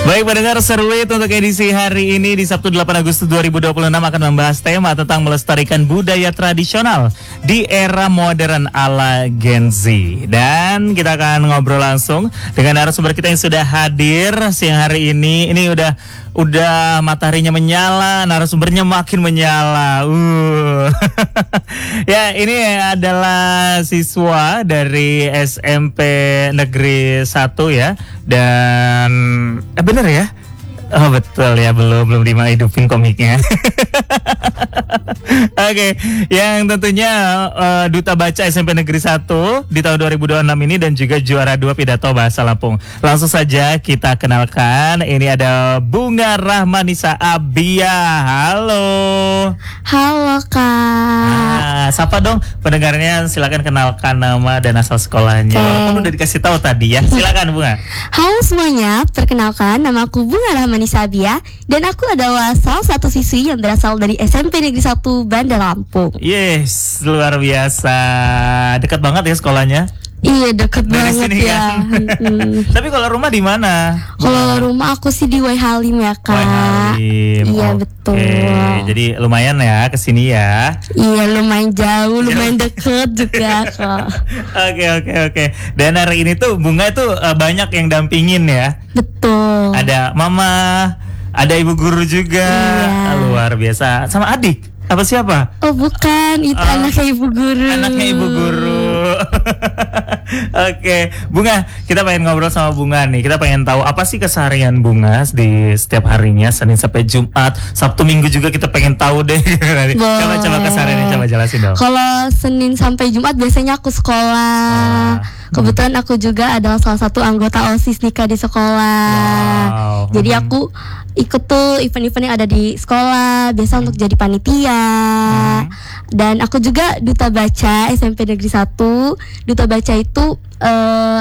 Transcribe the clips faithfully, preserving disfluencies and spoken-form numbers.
Baik pendengar, Seruit untuk edisi hari ini di Sabtu delapan Agustus dua ribu dua puluh enam akan membahas tema tentang melestarikan budaya tradisional di era modern ala Gen Z. Dan kita akan ngobrol langsung dengan narasumber kita yang sudah hadir siang hari ini. Ini udah udah mataharinya menyala, narasumbernya makin menyala. Uh. Ya, ini adalah siswa dari S M P Negeri satu ya. Dan eh, bener ya? Oh betul ya, belum belum dimahidupin komiknya. Oke, okay. Yang tentunya uh, Duta Baca S M P Negeri satu di tahun dua ribu dua puluh enam ini dan juga juara dua pidato bahasa Lampung. Langsung saja kita kenalkan, ini ada Bunga Rahmanisa Abia. Halo. Halo Kak. Nah, sapa dong pendengarnya, silakan kenalkan nama dan asal sekolahnya. Okay. Walaupun udah dikasih tahu tadi ya. Silakan Bunga. Halo semuanya, perkenalkan nama aku Bunga Rahmanisa Abia dan aku adalah salah satu siswi yang berasal dari S M P Negeri satu Bandar Lampung. Yes, luar biasa. Dekat banget ya sekolahnya. Iya, deket dari banget sini, ya. kan? hmm. Tapi kalau rumah di mana? Kalau rumah aku sih di Wai Halim ya Kak. Wai Halim. Iya Oke. betul. Jadi lumayan ya kesini ya. Iya, lumayan jauh, lumayan deket juga Kak. Oke oke oke. Dan hari ini tuh Bunga tuh uh, banyak yang dampingin ya. Betul. Ada mama, ada ibu guru juga. Iya. Luar biasa. Sama adik. Apa siapa? Oh bukan, itu uh, anaknya ibu guru. Anaknya ibu guru. Oke, Bunga, kita pengen ngobrol sama Bunga nih. Kita pengen tahu apa sih keseharian Bunga di setiap harinya, Senin sampai Jumat, Sabtu Minggu juga kita pengen tahu deh. Coba coba kesehariannya, coba jelasin dong. Kalau Senin sampai Jumat biasanya aku sekolah. Ah. Kebetulan aku juga adalah salah satu anggota OSIS nikah di sekolah. Wow. Jadi hmm. aku ikut tuh event-event yang ada di sekolah, biasa hmm. untuk jadi panitia. Hmm. Dan aku juga duta baca S M P Negeri satu. Duta baca itu uh,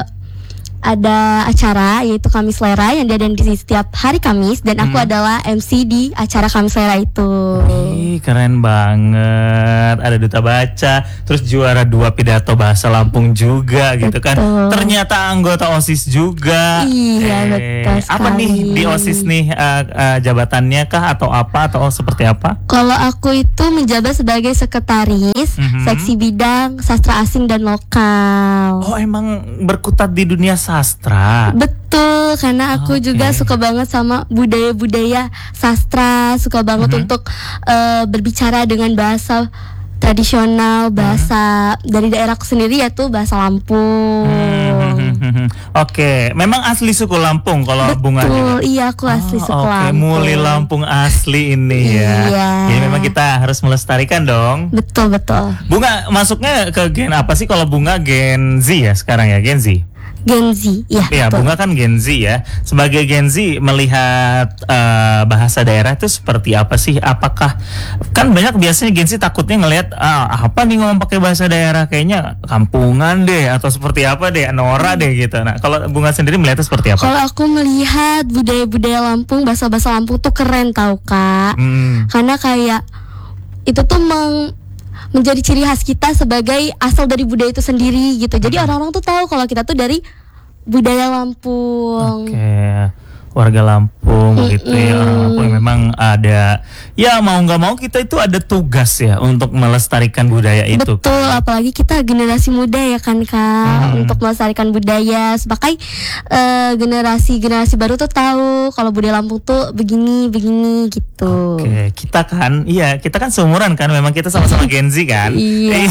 ada acara yaitu Kamis Lera yang diadain di setiap hari Kamis dan aku hmm. adalah M C di acara Kamis Lera itu. Ih, keren banget. Ada duta baca, terus juara dua pidato bahasa Lampung juga. Betul. Gitu kan. Ternyata anggota OSIS juga. Iya, eh, betul sekali. Apa nih di OSIS nih uh, uh, jabatannya kah atau apa atau seperti apa? Kalau aku itu menjabat sebagai sekretaris mm-hmm. seksi bidang sastra asing dan lokal. Oh, emang berkutat di dunia sastra. Betul, karena aku okay. juga suka banget sama budaya-budaya sastra, suka banget mm-hmm. untuk uh, berbicara dengan bahasa tradisional, bahasa hmm. dari daerahku sendiri yaitu bahasa Lampung. Hmm. Oke, okay. Memang asli suku Lampung kalau Betul, Bunga juga. Iya, aku asli oh, suku okay. Lampung. Muli Lampung asli ini ya. Iya. Jadi memang kita harus melestarikan dong. Betul betul. Bunga masuknya ke gen apa sih kalau Bunga Gen Z ya sekarang ya, Gen Z? Gen Z, ya. Iya, Bunga kan Gen Z ya. Sebagai Gen Z melihat uh, bahasa daerah itu seperti apa sih? Apakah kan banyak biasanya Gen Z takutnya ngelihat ah, apa nih ngomong pakai bahasa daerah, kayaknya kampungan deh atau seperti apa deh, Nora hmm. deh gitu. Nah, kalau Bunga sendiri melihatnya seperti apa? Kalau aku melihat budaya-budaya Lampung, bahasa-bahasa Lampung tuh keren tau Kak. Hmm. Karena kayak itu tuh meng menjadi ciri khas kita sebagai asal dari budaya itu sendiri gitu. Jadi hmm. orang-orang tuh tahu kalau kita tuh dari budaya Lampung. Oke, okay. Warga Lampung mm-hmm. gitu ya. Orang Lampung yang memang ada, ya mau nggak mau kita itu ada tugas ya untuk melestarikan budaya itu. Betul, kan? Apalagi kita generasi muda ya kan Kak, hmm. untuk melestarikan budaya. Sebagai uh, generasi-generasi baru tuh tahu kalau budaya Lampung tuh begini begini gitu. Oke, okay. Kita kan, iya kita kan seumuran kan, memang kita sama-sama Gen Z kan. Iya.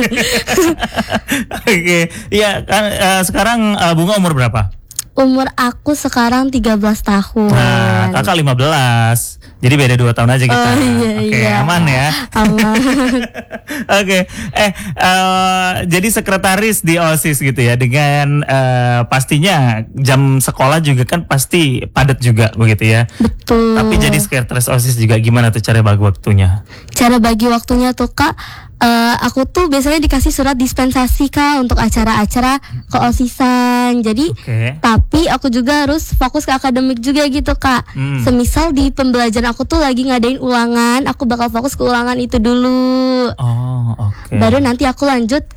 Oke, okay. Iya kan uh, sekarang uh, Bunga umur berapa? Umur aku sekarang tiga belas tahun. Nah, kakak lima belas. Jadi beda dua tahun aja kita. Oh, iya, Oke, okay, iya. Aman ya. Aman. Oke. Okay. Eh, uh, jadi sekretaris di OSIS gitu ya. Dengan uh, pastinya jam sekolah juga kan pasti padat juga begitu ya. Betul. Tapi jadi sekretaris OSIS juga gimana tuh cara bagi waktunya? Cara bagi waktunya tuh Kak, Uh, aku tuh biasanya dikasih surat dispensasi Kak untuk acara-acara keosisan. Jadi okay. Tapi aku juga harus fokus ke akademik juga gitu Kak. hmm. Semisal di pembelajaran aku tuh lagi ngadain ulangan, aku bakal fokus ke ulangan itu dulu. Oh, oke. Okay. Baru nanti aku lanjut ke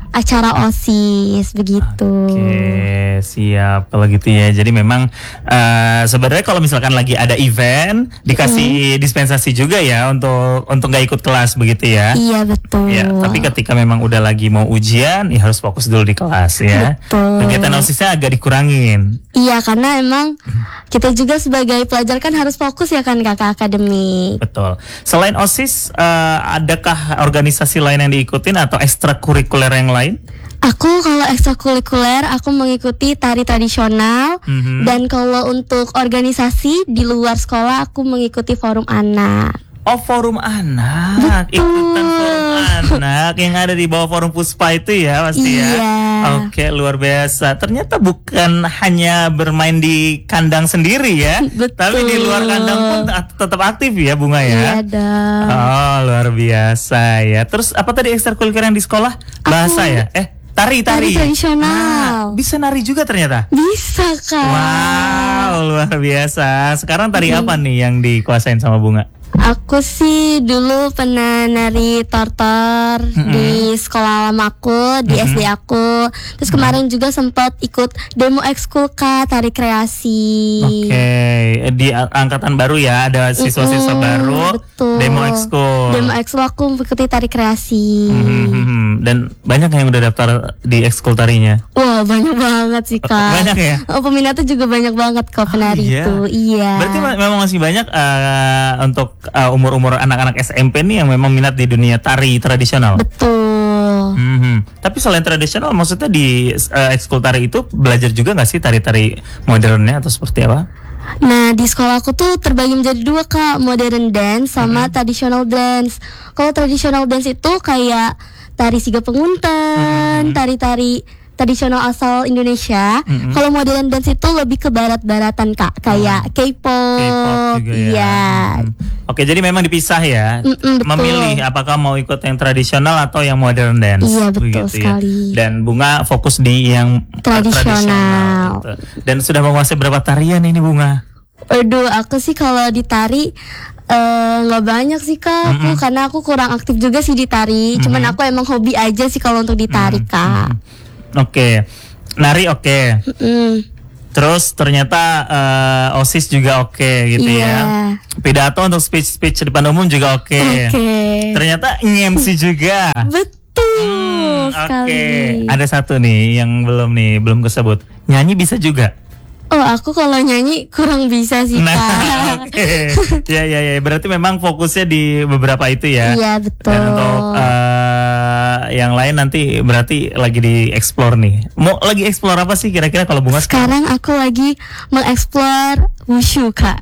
acara OSIS begitu. Oke, siap kalau gitu ya. Jadi memang uh, sebenarnya kalau misalkan lagi ada event dikasih hmm. dispensasi juga ya untuk untuk nggak ikut kelas begitu ya. Iya betul. Ya, tapi ketika memang udah lagi mau ujian, ya harus fokus dulu di kelas ya. Betul. Kegiatan OSISnya agak dikurangin. Iya, karena emang kita juga sebagai pelajar kan harus fokus ya kan kakak akademik. Betul. Selain OSIS, uh, adakah organisasi lain yang diikutin atau ekstrakurikuler yang lain? Aku kalau ekstrakurikuler aku mengikuti tari tradisional mm-hmm. dan kalau untuk organisasi di luar sekolah aku mengikuti forum anak. Oh, forum anak. Betul. Ikutan forum anak yang ada di bawah forum Puspa itu ya pasti ya. Iya. Oke, luar biasa. Ternyata bukan hanya bermain di kandang sendiri ya, Betul. tapi di luar kandang pun tetap aktif ya Bunga ya. Iya dong. Oh, luar biasa ya. Terus apa tadi ekstrakurikuler yang di sekolah? Bahasa Aku... ya? Eh, tari tari. Tari tradisional. Ah, bisa nari juga ternyata. Bisa kak. Wow, luar biasa. Sekarang tari hmm. apa nih yang dikuasain sama Bunga? Aku sih dulu pernah nari tortor mm-hmm. di sekolah lama aku, di mm-hmm. S D aku. Terus kemarin mm-hmm. juga sempat ikut demo ekskul kak, tari kreasi. Oke, okay. Di angkatan baru ya ada siswa-siswa mm-hmm. baru. Betul. Demo ekskul. Demo ekskul aku mengikuti tari kreasi. Mm-hmm. Dan banyak yang udah daftar di ekskul tarinya. Wah, banyak banget sih kak. Banyak ya. Oh, peminatnya juga banyak banget kok penari oh, iya. itu. Iya. Berarti memang masih banyak uh, untuk Uh, umur-umur anak-anak S M P nih yang memang minat di dunia tari tradisional. Betul. Mm-hmm. Tapi selain tradisional, maksudnya di uh, ekskul tari itu belajar juga nggak sih tari-tari modernnya atau seperti apa? Nah di sekolah aku tuh terbagi menjadi dua kak, modern dance sama mm-hmm. traditional dance. Kalau traditional dance itu kayak tari siga pengunten, mm-hmm. tari-tari tradisional asal Indonesia. Mm-hmm. Kalau modern dance itu lebih ke barat-baratan kak, kayak K-pop. K-pop juga ya. Iya. Mm-hmm. Oke, jadi memang dipisah ya. Mm-mm, memilih apakah mau ikut yang tradisional atau yang modern dance. Iya betul begitu, sekali. Ya. Dan Bunga fokus di yang tradisional. tradisional gitu. Dan sudah menguasai berapa tarian ini Bunga? Aduh, aku sih kalau ditari nggak uh, banyak sih kak, mm-hmm. aku, karena aku kurang aktif juga sih di tari. Mm-hmm. Cuman aku emang hobi aja sih kalau untuk ditari mm-hmm. kak. Oke, okay. Nari oke. Okay. Mm. Terus ternyata uh, OSIS juga oke okay, gitu yeah. ya. Pidato untuk speech-speech depan umum juga oke. Okay. Okay. Ternyata nge-M C juga. Betul hmm, sekali. Oke, okay. Ada satu nih yang belum nih belum kesebut. Nyanyi bisa juga. Oh, aku kalau nyanyi kurang bisa sih, nah, kak. Okay. ya ya ya, berarti memang fokusnya di beberapa itu ya. Iya betul. Dan untuk uh, yang lain nanti berarti lagi di-explore nih. Mau lagi explore apa sih kira-kira kalau Bunga sekarang? Sekarang aku lagi mengeksplor wushu, kak.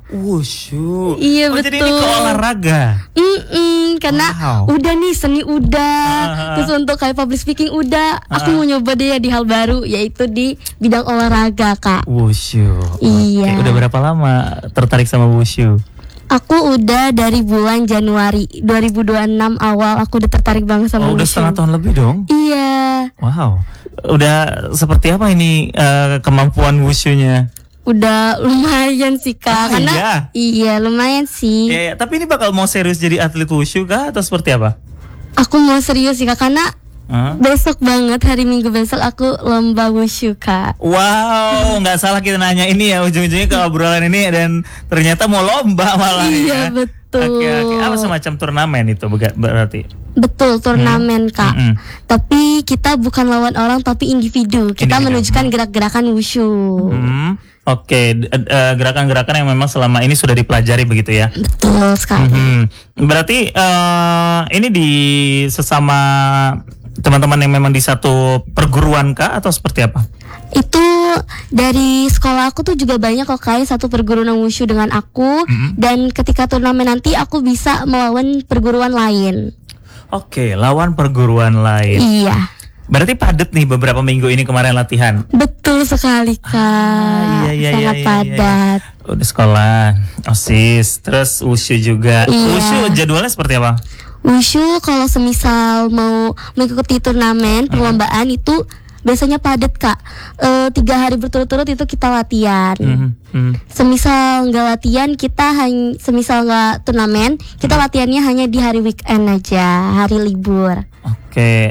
Wushu. Iya oh, betul. Jadi ini ke olahraga. Mm-mm, karena wow. udah nih seni udah, uh-huh. terus untuk kayak public speaking udah. Uh-huh. Aku mau nyoba deh di hal baru, yaitu di bidang olahraga kak. Wushu. Iya. Okay. Udah berapa lama tertarik sama wushu? Aku udah dari bulan Januari dua ribu dua puluh enam awal aku udah tertarik banget sama oh, wushu. Udah setengah tahun lebih dong? Iya. Wow. Udah seperti apa ini uh, kemampuan wushunya? Udah lumayan sih kak, ah, karena iya? iya lumayan sih. Ya, ya, tapi ini bakal mau serius jadi atlet wushu kah atau seperti apa? Aku mau serius sih kak, karena huh? besok banget hari Minggu besok aku lomba wushu kak. Wow, nggak salah kita nanya ini ya ujung-ujungnya ke obrolan ini dan ternyata mau lomba malah. Iya ya. Betul. Oke, oke. Apa semacam turnamen itu berarti? Betul, turnamen hmm. kak. Hmm. Tapi kita bukan lawan orang tapi individu. Kita individu. menunjukkan gerak-gerakan wushu. Hmm. Oke, okay. uh, gerakan-gerakan yang memang selama ini sudah dipelajari begitu ya? Betul sekali. Mm-hmm. Berarti uh, ini di sesama teman-teman yang memang di satu perguruan kah atau seperti apa? Itu dari sekolah aku tuh juga banyak kok kayak satu perguruan wushu dengan aku, mm-hmm. dan ketika turnamen nanti aku bisa melawan perguruan lain. Oke, okay, lawan perguruan lain. Iya. Berarti padat nih beberapa minggu ini kemarin latihan. Betul sekali kak. Ah, iya, iya, sangat iya, iya, padat. Iya, iya. Udah sekolah, OSIS, terus wushu juga. Iya. Wushu jadwalnya seperti apa? Wushu kalau semisal mau mengikuti turnamen perlombaan hmm. itu biasanya padat kak. E, tiga hari berturut-turut itu kita latihan. Hmm. Hmm. Semisal nggak latihan kita hanya, semisal nggak turnamen kita hmm. latihannya hanya di hari weekend aja, hari libur. Oke.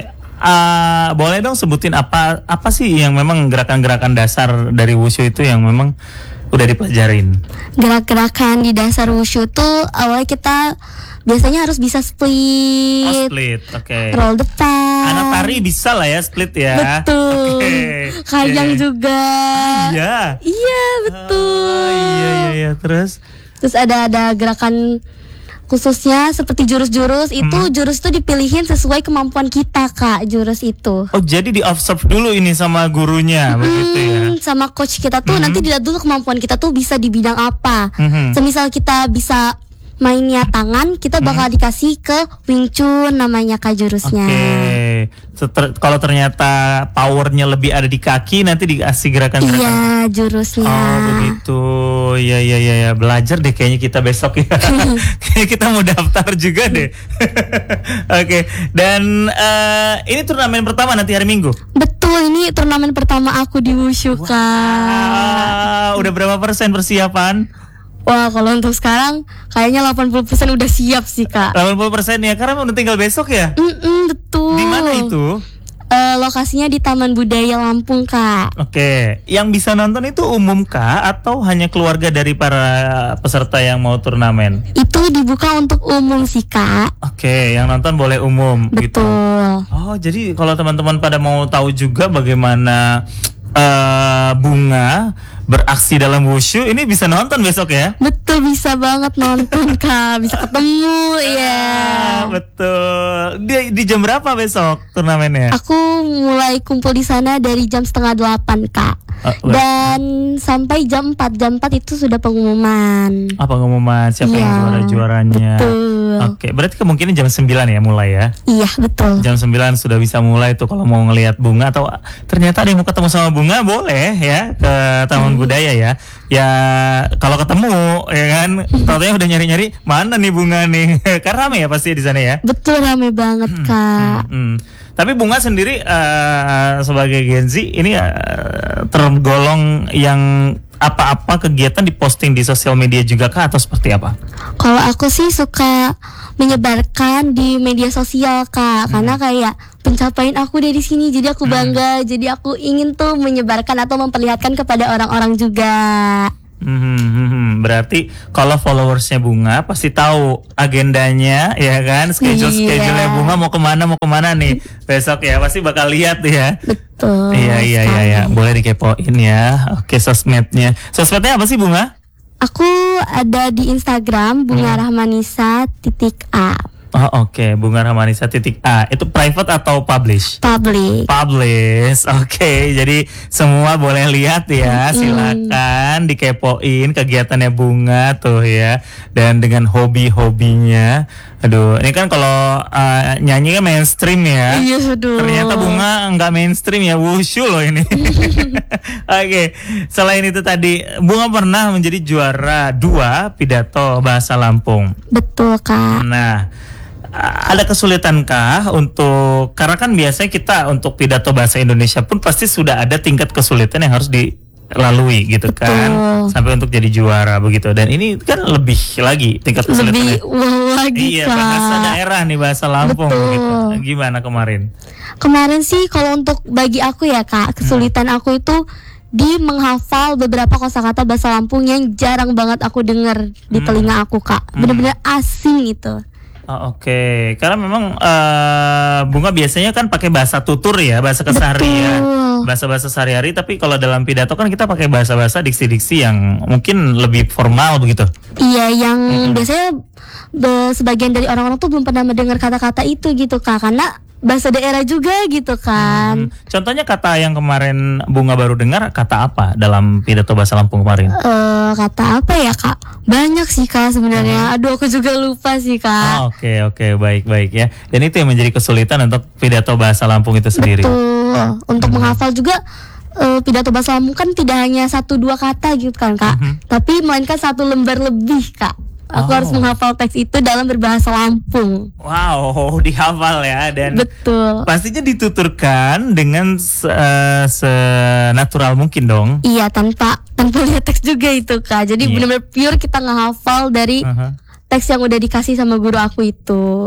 uh, boleh dong sebutin apa apa sih yang memang gerakan-gerakan dasar dari wushu itu yang memang udah dipelajarin? Gerak-gerakan di dasar wushu tuh awalnya kita biasanya harus bisa split, Oh, split, oke. Okay. roll depan. Anak tari bisa lah ya split ya. Betul. Okay. Kayang juga. Iya. Iya betul. Oh, iya iya iya terus. Terus ada ada gerakan khususnya seperti jurus-jurus itu Hmm. jurus itu dipilihin sesuai kemampuan kita kak jurus itu. Oh jadi di observe dulu ini sama gurunya begitu ya? Hmm, sama coach kita tuh Mhm. nanti dilihat dulu kemampuan kita tuh bisa di bidang apa. Mhm. Semisal kita bisa mainnya tangan, kita bakal dikasih ke Wing Chun namanya kak jurusnya. Oke. Seter- kalau ternyata powernya lebih ada di kaki, nanti dikasih gerakan-gerakan. Iya jurusnya. Oh begitu, ya ya ya ya belajar deh kayaknya kita besok ya. Kayaknya kita mau daftar juga deh. Oke, dan eh, ini turnamen pertama nanti hari Minggu. Betul, ini turnamen pertama aku di Wushu kak. Ah, udah berapa persen persiapan? Wah kalau untuk sekarang kayaknya delapan puluh persen udah siap sih kak. delapan puluh persen ya, karena udah tinggal besok ya. Mm-mm, betul. Di mana itu? Eh, lokasinya di Taman Budaya Lampung kak. Oke, yang bisa nonton itu umum kah atau hanya keluarga dari para peserta yang mau turnamen? Itu dibuka untuk umum sih kak. Oke, yang nonton boleh umum gitu. Betul. Oh, jadi kalau teman-teman pada mau tahu juga bagaimana eh, Bunga beraksi dalam wushu, ini bisa nonton besok ya? Betul bisa banget nonton kak. Bisa ketemu ya. Ah, betul. Di, di jam berapa besok turnamennya? Aku mulai kumpul di sana dari jam setengah delapan kak. Ah, wah. Dan sampai jam empat. Jam empat itu sudah pengumuman. Apa pengumuman siapa yang Iya, juara-juaranya? betul. Oke, berarti kemungkinan jam sembilan ya mulai ya? Iya betul. Jam sembilan sudah bisa mulai tuh kalau mau ngelihat Bunga atau ternyata ada yang mau ketemu sama Bunga boleh ya ke Taman Budaya ya. Ya kalau ketemu ya kan, tahu-tahunya udah nyari-nyari mana nih Bunga nih. Karena rame ya pasti di sana ya. Betul rame banget kak. Hmm. Tapi Bunga sendiri eh, sebagai Gen Z ini eh, tergolong yang apa-apa kegiatan diposting di sosial media juga kah atau seperti apa? Kalau aku sih suka menyebarkan di media sosial kak, karena kayak pencapaian aku dari sini, jadi aku bangga, jadi aku ingin tuh menyebarkan atau memperlihatkan kepada orang-orang juga. Hmm, hmm, hmm. Berarti kalau followersnya Bunga pasti tahu agendanya ya kan, schedule schedule Iya. Bunga mau kemana mau kemana nih besok ya, pasti bakal lihat ya. Betul. Iya iya iya iya, boleh dikepoin ya. Oke, sosmednya. Sosmednya apa sih Bunga? Aku ada di Instagram Bunga Rahmanisa titik A. Oh oke, Bunga Rahmanisa titik A. Itu private atau publish? Public. Publish, oke. Jadi semua boleh lihat ya. Silakan dikepoin kegiatannya Bunga tuh ya. Dan dengan hobi-hobinya. Aduh, ini kan kalau uh, nyanyi kan mainstream ya. Iya aduh. Ternyata Bunga nggak mainstream ya, wushu loh ini. Oke, selain itu tadi Bunga pernah menjadi juara dua pidato bahasa Lampung. Betul kak. Nah, ada kesulitankah untuk, karena kan biasanya kita untuk pidato bahasa Indonesia pun pasti sudah ada tingkat kesulitan yang harus dilalui gitu kan, Betul. sampai untuk jadi juara begitu. Dan ini kan lebih lagi tingkat kesulitannya. Lebih wow lagi Iya, kak. bahasa daerah nih, bahasa Lampung Betul. gitu. Gimana kemarin? Kemarin sih kalau untuk bagi aku ya kak, kesulitan aku itu di menghafal beberapa kosakata bahasa Lampung yang jarang banget aku dengar di telinga aku kak. Bener-bener asing itu. Oh, Oke, karena memang eh, Bunga biasanya kan pakai bahasa tutur ya, bahasa keseharian, Betul. bahasa-bahasa sehari-hari. Tapi kalau dalam pidato kan kita pakai bahasa-bahasa diksi-diksi yang mungkin lebih formal begitu. Iya, yang biasanya be- sebagian dari orang-orang tuh belum pernah mendengar kata-kata itu gitu kak, karena bahasa daerah juga gitu kan. Hmm, Contohnya kata yang kemarin Bunga baru dengar, kata apa dalam pidato bahasa Lampung kemarin? Eh, kata apa ya kak? Banyak sih kak sebenarnya. Aduh aku juga lupa sih kak. Oh, Oke oke baik baik ya. Dan itu yang menjadi kesulitan untuk pidato bahasa Lampung itu sendiri. Betul. Untuk menghafal juga eh, pidato bahasa Lampung kan tidak hanya satu dua kata gitu kan kak, tapi melainkan satu lembar lebih kak. Aku Oh. harus menghafal teks itu dalam berbahasa Lampung. Wow, dihafal ya, dan Betul. pastinya dituturkan dengan se- eh, senatural mungkin dong. Iya tanpa tanpa lihat teks juga itu kak. Jadi Iya. benar-benar pure kita ngehafal dari Aha. teks yang udah dikasih sama guru aku itu.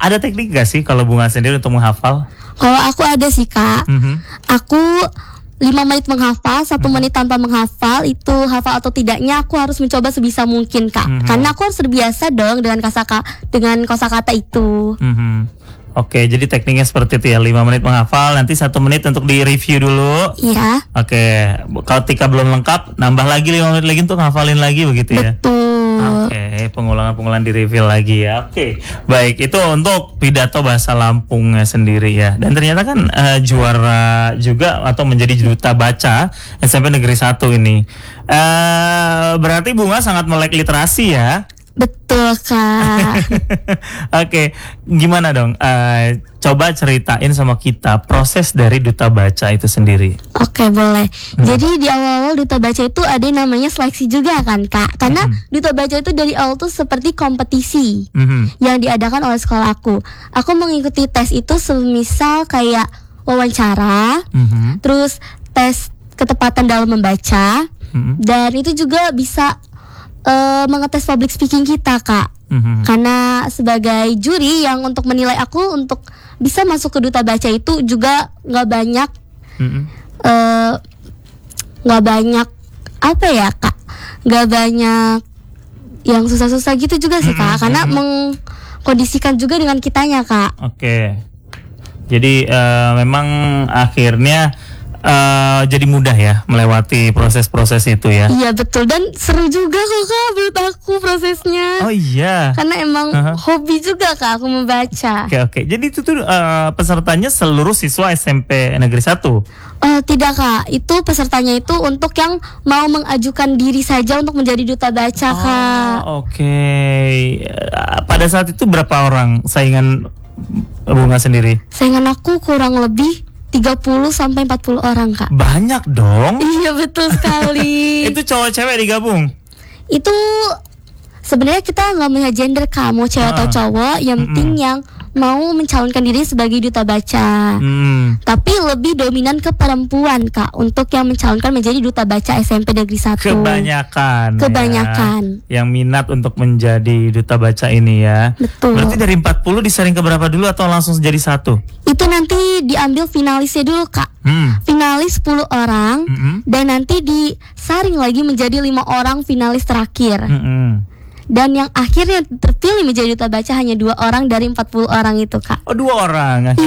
Ada teknik gak sih kalau Bunga sendiri untuk menghafal? Kalau aku ada sih kak, Mhm. aku lima menit menghafal, satu menit tanpa menghafal, itu hafal atau tidaknya aku harus mencoba sebisa mungkin kak. Mhm. Karena aku harus terbiasa dong dengan kosakata dengan kosakata itu. Mhm. Oke, jadi tekniknya seperti itu ya, lima menit menghafal, nanti satu menit untuk di-review dulu. Iya, Oke, kalau ketika belum lengkap, nambah lagi lima menit lagi untuk ngafalin lagi begitu ya? betul. Oke, pengulangan-pengulangan di review lagi ya. Oke, baik, itu untuk pidato bahasa Lampungnya sendiri ya. Dan ternyata kan eh, juara juga atau menjadi duta baca S M P Negeri satu ini. Eh berarti Bunga sangat melek literasi ya. Betul kak. Oke, gimana dong? Eh, coba ceritain sama kita proses dari duta baca itu sendiri. Oke boleh. Hmm. Jadi di awal-awal duta baca itu ada yang namanya seleksi juga kan kak. Karena Hmm. duta baca itu dari awal tuh seperti kompetisi Mhm. yang diadakan oleh sekolah aku. Aku mengikuti tes itu semisal kayak wawancara, Mhm. terus tes ketepatan dalam membaca, Mhm. dan itu juga bisa eh, mengetes public speaking kita kak. Mhm. Karena sebagai juri yang untuk menilai aku untuk bisa masuk ke duta baca itu juga nggak banyak Mhm. eh, nggak banyak apa ya kak, nggak banyak yang susah-susah gitu juga sih kak, karena mengkondisikan juga dengan kitanya kak. Oke. Jadi eh, memang akhirnya eh, jadi mudah ya melewati proses-proses itu ya. Iya betul, dan seru juga kok kak menurut aku prosesnya. Oh iya. Karena emang Aha. hobi juga kak aku membaca. Oke oke. Jadi itu tuh eh, pesertanya seluruh siswa S M P Negeri satu. Eh, tidak kak, itu pesertanya itu untuk yang mau mengajukan diri saja untuk menjadi duta baca kak. Oh, oke. Eh, Pada saat itu berapa orang saingan Bunga sendiri? Saingan aku kurang lebih tiga puluh sampai empat puluh orang kak. Banyak dong. Iya betul sekali. Itu cowok cewek digabung. Itu sebenarnya kita nggak melihat gender kak, mau cewek atau Ah. cowok, yang penting yang mau mencalonkan diri sebagai duta baca. Hmm. Tapi lebih dominan ke perempuan kak untuk yang mencalonkan menjadi duta baca S M P Negeri satu. Kebanyakan. Kebanyakan. Ya, yang minat untuk menjadi duta baca ini ya. Betul. Berarti dari empat puluh disaring ke berapa dulu atau langsung jadi satu? Itu nanti diambil finalisnya dulu kak. Hmm. Finalis sepuluh orang, Mm-mm. dan nanti disaring lagi menjadi lima orang finalis terakhir. Mm-mm. Dan yang akhirnya terpilih menjadi duta baca hanya dua orang dari empat puluh orang itu kak. Oh, dua orang.